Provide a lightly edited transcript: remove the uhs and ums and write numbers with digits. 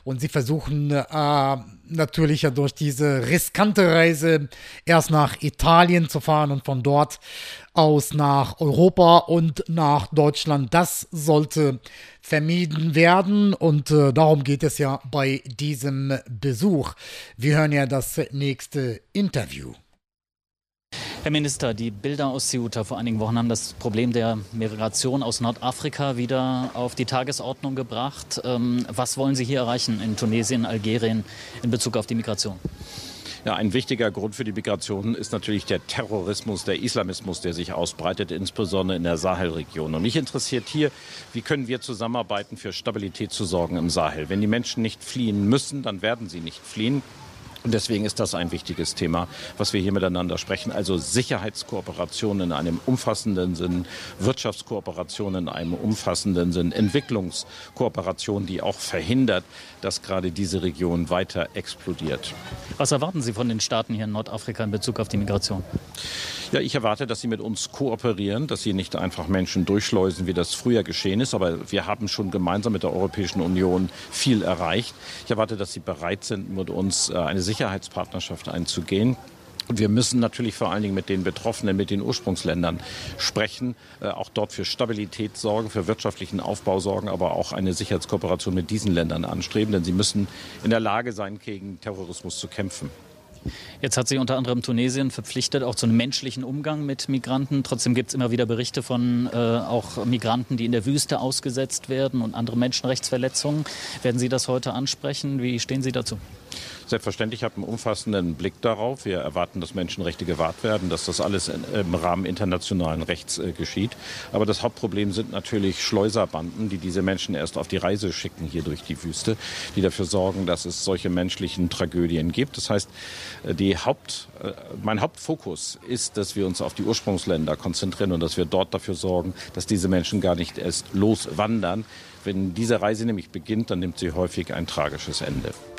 Und sie versuchen natürlich ja durch diese riskante Reise erst nach Italien zu fahren und von dort aus nach Europa und nach Deutschland. Das sollte vermieden werden und darum geht es ja bei diesem Besuch. Wir hören ja das nächste Interview. Herr Minister, die Bilder aus Ceuta vor einigen Wochen haben das Problem der Migration aus Nordafrika wieder auf die Tagesordnung gebracht. Was wollen Sie hier erreichen in Tunesien, Algerien in Bezug auf die Migration? Ja, ein wichtiger Grund für die Migration ist natürlich der Terrorismus, der Islamismus, der sich ausbreitet, insbesondere in der Sahelregion. Und mich interessiert hier, wie können wir zusammenarbeiten, für Stabilität zu sorgen im Sahel. Wenn die Menschen nicht fliehen müssen, dann werden sie nicht fliehen. Und deswegen ist das ein wichtiges Thema, was wir hier miteinander sprechen. Also Sicherheitskooperation in einem umfassenden Sinn, Wirtschaftskooperation in einem umfassenden Sinn, Entwicklungskooperation, die auch verhindert, dass gerade diese Region weiter explodiert. Was erwarten Sie von den Staaten hier in Nordafrika in Bezug auf die Migration? Ja, ich erwarte, dass sie mit uns kooperieren, dass sie nicht einfach Menschen durchschleusen, wie das früher geschehen ist. Aber wir haben schon gemeinsam mit der Europäischen Union viel erreicht. Ich erwarte, dass sie bereit sind, mit uns eine Sicherheitspartnerschaft einzugehen. Und wir müssen natürlich vor allen Dingen mit den Betroffenen, mit den Ursprungsländern sprechen, auch dort für Stabilität sorgen, für wirtschaftlichen Aufbau sorgen, aber auch eine Sicherheitskooperation mit diesen Ländern anstreben, denn sie müssen in der Lage sein, gegen Terrorismus zu kämpfen. Jetzt hat sich unter anderem Tunesien verpflichtet, auch zu einem menschlichen Umgang mit Migranten. Trotzdem gibt es immer wieder Berichte von auch Migranten, die in der Wüste ausgesetzt werden und andere Menschenrechtsverletzungen. Werden Sie das heute ansprechen? Wie stehen Sie dazu? Selbstverständlich, ich habe einen umfassenden Blick darauf. Wir erwarten, dass Menschenrechte gewahrt werden, dass das alles im Rahmen internationalen Rechts geschieht. Aber das Hauptproblem sind natürlich Schleuserbanden, die diese Menschen erst auf die Reise schicken hier durch die Wüste, die dafür sorgen, dass es solche menschlichen Tragödien gibt. Das heißt, mein Hauptfokus ist, dass wir uns auf die Ursprungsländer konzentrieren und dass wir dort dafür sorgen, dass diese Menschen gar nicht erst loswandern. Wenn diese Reise nämlich beginnt, dann nimmt sie häufig ein tragisches Ende.